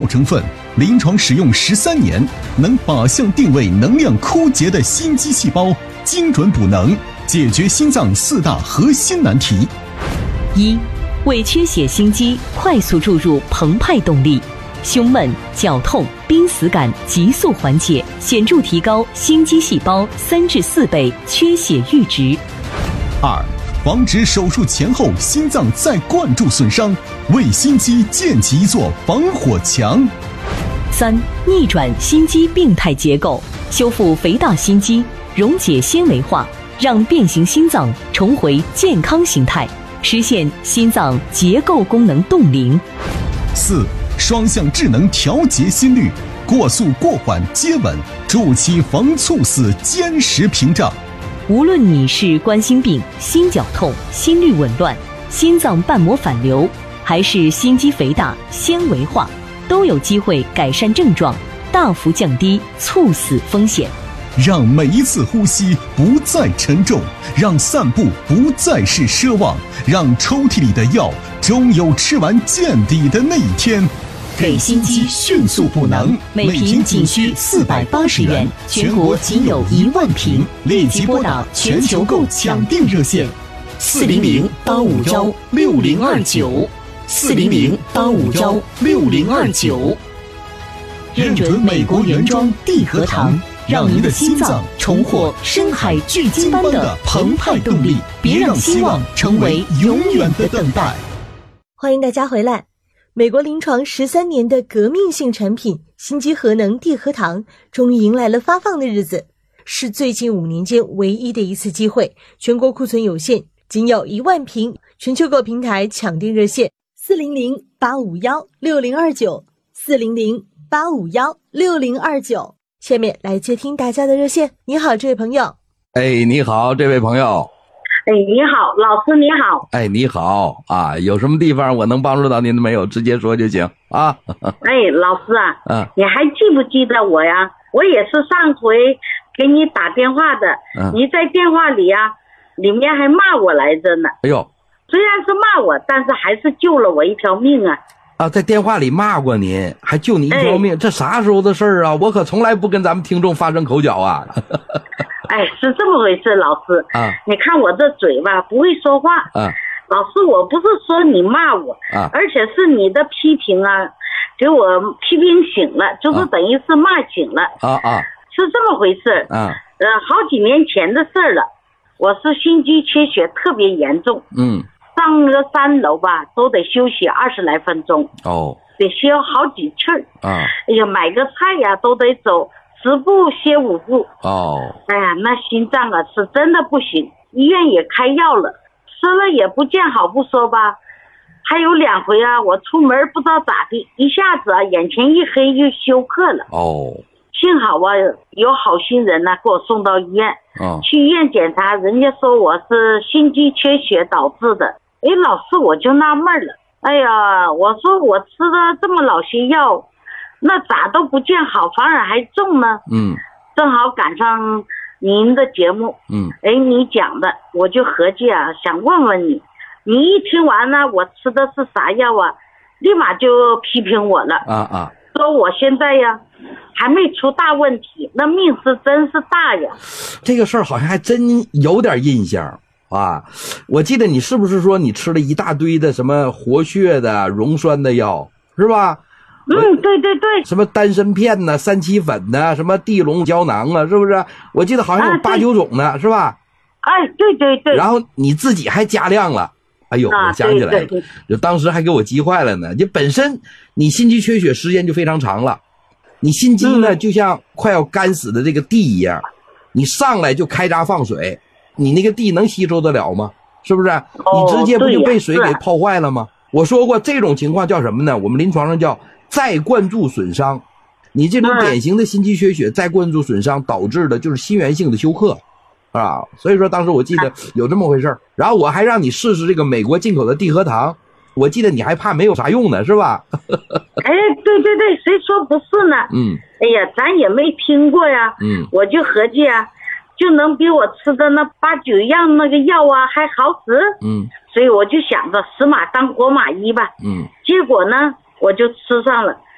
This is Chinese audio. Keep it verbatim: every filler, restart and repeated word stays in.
成分，临床使用十三年，能靶向定位能量枯竭的心肌细胞，精准补能，解决心脏四大核心难题。 一、为缺血心肌快速注入澎湃动力，胸闷、绞痛、濒死感急速缓解，显著提高心肌细胞三至四倍缺血阈值。 二、防止手术前后心脏再灌注损伤，为心肌建起一座防火墙。 三、逆转心肌病态结构，修复肥大心肌，溶解纤维化，让变形心脏重回健康形态，实现心脏结构功能冻龄。 四、双向智能调节心率，过速过缓接稳，筑起防猝死坚实屏障。 无论你是冠心病、心绞痛、心律紊乱、心脏瓣膜反流，还是心肌肥大、纤维化，都有机会改善症状，大幅降低猝死风险。 让每一次呼吸不再沉重，让散步不再是奢望，让抽屉里的药终有吃完见底的那一天。 给心肌迅速补能，每瓶仅需四百八十元，全国仅有一万瓶，立即拨打全球购抢订热线：四零零八五幺六零二九，四零零八五幺六零二九。认准美国原装地核糖，让您的心脏重获深海巨鲸般的澎湃动力，别让希望成为永远的等待。 欢迎大家回来。美国临床十三年的革命性产品心肌核能地核糖终于迎来了发放的日子，是最近五年间唯一的一次机会，全国库存有限，仅有一万瓶，全球购平台抢订热线：四零零八五幺六零二九，四零零八五幺六零二九。下面来接听大家的热线。你好，这位朋友。 哎，你好，这位朋友。 哎，你好，老师你好。 哎，你好啊，有什么地方我能帮助到您的没有？直接说就行啊。 哎，老师啊， 嗯， 你还记不记得我呀？我也是上回给你打电话的，嗯，你在电话里啊，里面还骂我来着呢。 哎呦， 虽然是骂我，但是还是救了我一条命啊。 啊，在电话里骂过您，还救你一条命， 哎， 这啥时候的事儿啊？我可从来不跟咱们听众发生口角啊。 哎，是这么回事，老师啊， 你看我这嘴吧，不会说话啊。 老师，我不是说你骂我啊， 而且是你的批评啊，给我批评醒了，就是等于是骂醒了啊啊， 是这么回事啊。 呃，好几年前的事儿了，我是心肌缺血特别严重， 嗯， 上个三楼吧，都得休息二十来分钟， 哦， 得歇好几气儿啊。 哎呀，买个菜呀都得走十步歇五步。 哦， 哎呀，那心脏啊是真的不行，医院也开药了，吃了也不见好不说吧，还有两回啊，我出门不知道咋的，一下子啊眼前一黑就休克了。 哦， 幸好啊有好心人呢，给我送到医院。 哦， 去医院检查，人家说我是心肌缺血导致的。哎，老师我就纳闷了，哎呀，我说我吃了这么老些药，那咋都不见好，反而还重呢？ 嗯， 正好赶上您的节目， 嗯， 哎，你讲的，我就合计啊，想问问你，你一听完呢，我吃的是啥药啊，立马就批评我了， 啊啊， 说我现在呀还没出大问题，那命是真是大呀。 这个事儿好像还真有点印象啊，我记得你是不是说你吃了一大堆的什么活血的、溶栓的药，是吧？ 嗯，对对对， 什么丹参片呢、三七粉呢、什么地龙胶囊啊，是不是？我记得好像有八九种呢，是吧？ 哎，对对对。 然后你自己还加量了，哎呦， 啊， 我想起来了， 对对对， 就当时还给我急坏了呢。就本身你心肌缺血时间就非常长了，你心肌呢、嗯、就像快要干死的这个地一样，你上来就开闸放水，你那个地能吸收得了吗？是不是？ 哦、 你直接不就被水给泡坏了吗？我说过这种情况叫什么呢？我们临床上叫再灌注损伤。你这种典型的心肌缺血再灌注损伤导致的就是心源性的休克啊，所以说当时我记得有这么回事，然后我还让你试试这个美国进口的地核糖，我记得你还怕没有啥用呢，是吧？ 哎，对对对，谁说不是呢？ 嗯， 哎呀，咱也没听过呀。 嗯， 我就合计啊，就能比我吃的那八九样那个药啊还好使。 嗯， 所以我就想着死马当活马医吧。 嗯， 结果呢，我就吃上了。